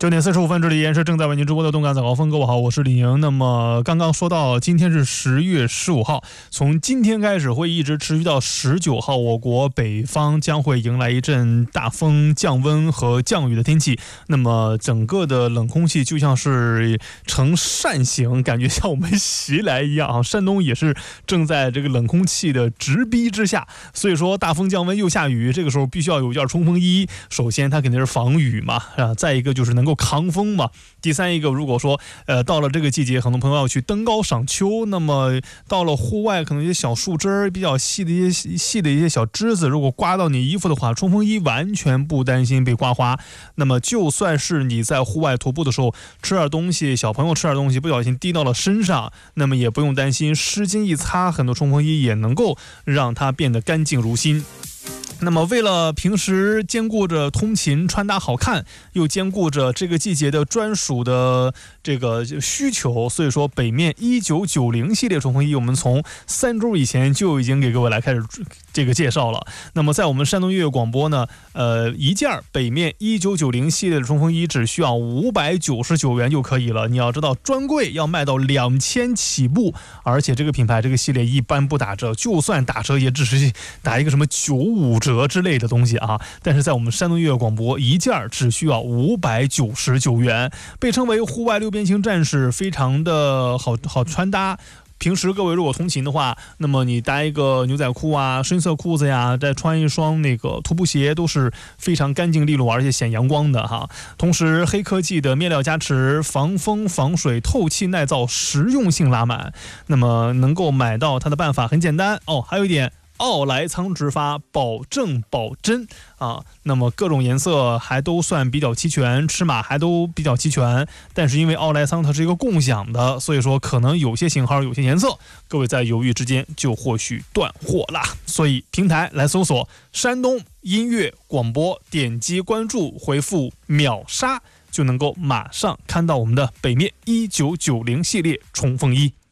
9点45分，这里依然是正在为您直播的动感早高峰。各位好，我是李宁。那么刚刚说到，今天是10月15号，从今天开始会一直持续到19号，我国北方将会迎来一阵大风、降温和降雨的天气。那么整个的冷空气就像是呈扇形，感觉像我们袭来一样啊。山东也是正在这个冷空气的直逼之下，所以说大风降温又下雨，这个时候必须要有一件冲锋衣。首先它肯定是防雨嘛，再一个就是能够抗风嘛。第三一个，如果说到了这个季节，很多朋友要去登高赏秋，那么到了户外，可能一些小树枝比较细的一些小枝子，如果刮到你衣服的话，冲锋衣完全不担心被刮花。那么就算是你在户外徒步的时候吃点东西，小朋友吃点东西不小心滴到了身上，那么也不用担心，湿巾一擦，很多冲锋衣也能够让它变得干净如新。那么为了平时兼顾着通勤穿搭好看，又兼顾着这个季节的专属的这个需求，所以说北面1990系列冲锋衣我们从3周以前就已经给各位来开始这个介绍了。那么在我们山东粤语广播呢，一件北面1990系列的冲锋衣只需要599元就可以了。你要知道专柜要卖到2000起步，而且这个品牌这个系列一般不打折，就算打折也只是打一个什么95折之类的东西啊。但是在我们山东粤语广播，一件只需要599元，被称为户外六边形战士，非常的好穿搭。平时各位如果通勤的话，那么你搭一个牛仔裤啊、深色裤子呀，再穿一双那个徒步鞋，都是非常干净利落而且显阳光的哈。同时黑科技的面料加持，防风防水透气耐造，实用性拉满。那么能够买到它的办法很简单哦，还有一点，奥莱仓直发，保证保真啊。那么各种颜色还都算比较齐全，尺码还都比较齐全，但是因为奥莱仓它是一个共享的，所以说可能有些型号有些颜色各位在犹豫之间就或许断货啦。所以平台来搜索山东音乐广播，点击关注回复秒杀就能够马上看到我们的北面1990系列冲锋衣。